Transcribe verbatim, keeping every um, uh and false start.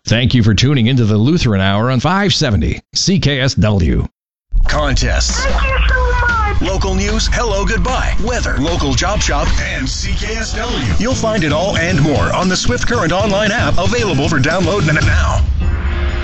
Thank you for tuning into the Lutheran Hour on five seventy C K S W. Contests. Thank you so much. Local news, hello, goodbye, weather, local job shop, and C K S W. You'll find it all and more on the Swift Current online app, available for download now.